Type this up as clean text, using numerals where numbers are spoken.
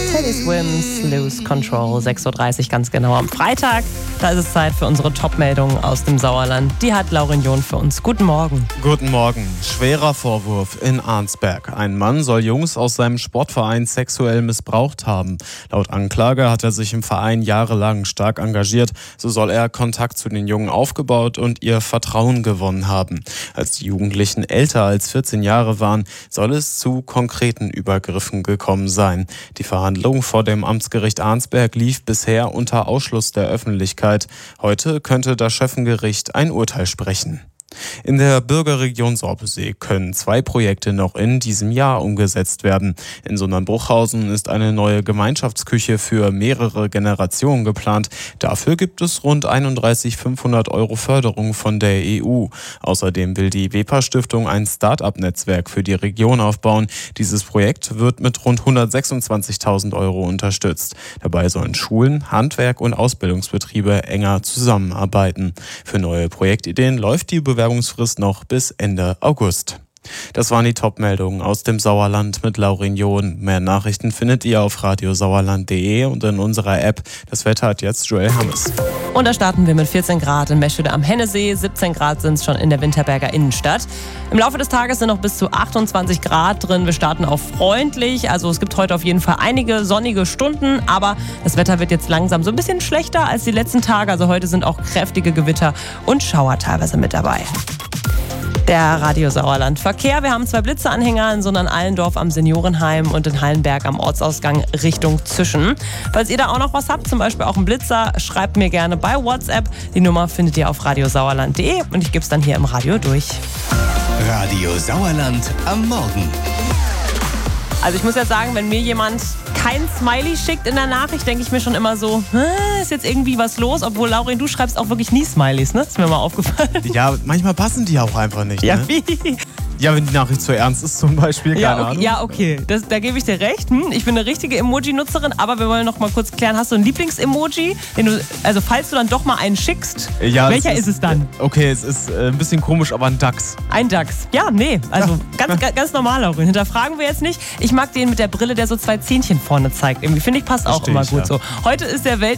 Teddy Swims, Lose Control, 6.30 Uhr ganz genau am Freitag. Da ist es Zeit für unsere Top-Meldungen aus dem Sauerland. Die hat Laurin John für uns. Guten Morgen. Guten Morgen. Schwerer Vorwurf in Arnsberg. Ein Mann soll Jungs aus seinem Sportverein sexuell missbraucht haben. Laut Anklage hat er sich im Verein jahrelang stark engagiert. So soll er Kontakt zu den Jungen aufgebaut und ihr Vertrauen gewonnen haben. Als die Jugendlichen älter als 14 Jahre waren, soll es zu konkreten Übergriffen gekommen sein. Die Verhandlung vor dem Amtsgericht Arnsberg lief bisher unter Ausschluss der Öffentlichkeit. Heute könnte das Schöffengericht ein Urteil sprechen. In der Bürgerregion Sorpesee können 2 Projekte noch in diesem Jahr umgesetzt werden. In Sundern-Bruchhausen ist eine neue Gemeinschaftsküche für mehrere Generationen geplant. Dafür gibt es rund 31.500 € Förderung von der EU. Außerdem will die WEPA-Stiftung ein Start-up-Netzwerk für die Region aufbauen. Dieses Projekt wird mit rund 126.000 € unterstützt. Dabei sollen Schulen, Handwerk und Ausbildungsbetriebe enger zusammenarbeiten. Für neue Projektideen läuft die Bewerbungsfrist noch bis Ende August. Das waren die Top-Meldungen aus dem Sauerland mit Laurin John. Mehr Nachrichten findet ihr auf radiosauerland.de und in unserer App. Das Wetter hat jetzt Joel Hammes. Und da starten wir mit 14 Grad in Meschede am Hennesee. 17 Grad sind es schon in der Winterberger Innenstadt. Im Laufe des Tages sind noch bis zu 28 Grad drin. Wir starten auch freundlich. Also es gibt heute auf jeden Fall einige sonnige Stunden. Aber das Wetter wird jetzt langsam so ein bisschen schlechter als die letzten Tage. Also heute sind auch kräftige Gewitter und Schauer teilweise mit dabei. Der Radio Sauerland Verkehr. Wir haben 2 Blitzeanhänger in Sundern-Allendorf am Seniorenheim und in Hallenberg am Ortsausgang Richtung Zischen. Falls ihr da auch noch was habt, zum Beispiel auch einen Blitzer, schreibt mir gerne bei WhatsApp. Die Nummer findet ihr auf radiosauerland.de und ich gebe es dann hier im Radio durch. Radio Sauerland am Morgen. Also ich muss ja sagen, wenn mir jemand kein Smiley schickt in der Nachricht, denke ich mir schon immer so, ist jetzt irgendwie was los? Obwohl, Laurin, du schreibst auch wirklich nie Smileys, ne? Ist mir mal aufgefallen. Ja, manchmal passen die auch einfach nicht. Ja, ne? wie? Ja, wenn die Nachricht zu ernst ist zum Beispiel, keine Ahnung. Ja, okay. Da gebe ich dir recht. Ich bin eine richtige Emoji-Nutzerin, aber wir wollen noch mal kurz klären, hast du ein Lieblings-Emoji? Also falls du dann doch mal einen schickst, ja, welcher ist es dann? Okay, es ist ein bisschen komisch, aber ein Dachs. Ein Dachs. Ja, nee, also ganz normal, Laurin. Hinterfragen wir jetzt nicht. Ich mag den mit der Brille, der so 2 Zähnchen vorne zeigt. Irgendwie finde ich, passt auch immer gut so. Heute ist der